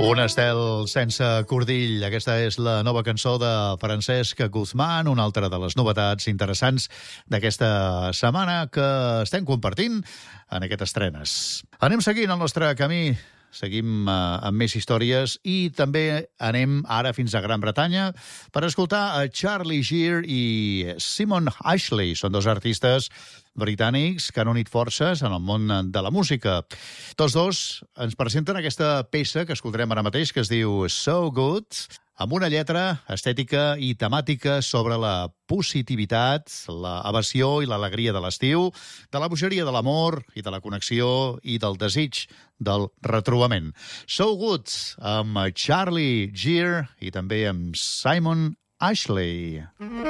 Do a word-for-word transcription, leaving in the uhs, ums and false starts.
Un estel sense cordill. Aquesta és la nova cançó de Francesc Guzmán, una altra de les novetats interessants d'aquesta setmana que estem compartint en aquestes estrenes. Anem seguint el nostre camí, seguim uh, amb més històries i també anem ara fins a Gran Bretanya per escoltar a Charlie Geer i Simon Ashley. Són dos artistes britànics que han unit forces en el món de la música. Tots dos ens presenten aquesta peça que escoltarem ara mateix, que es diu So Good, amb una lletra estètica i temàtica sobre la positivitat, la evasió i l'alegria de l'estiu, de la bogeria de l'amor i de la connexió i del desig del retrobament. So Good, amb Charlie Geer i també amb Simon Ashley.